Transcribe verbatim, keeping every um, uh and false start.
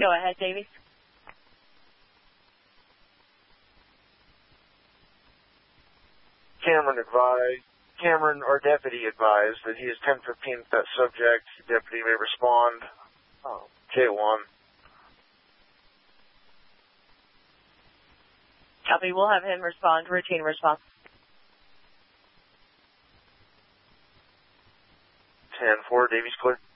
Go ahead, Davies. Cameron advised, Cameron, our deputy advised that he is ten fifteen with that subject. Deputy may respond. Oh, K one. Copy, we'll have him respond, routine response. ten four, Davies clear.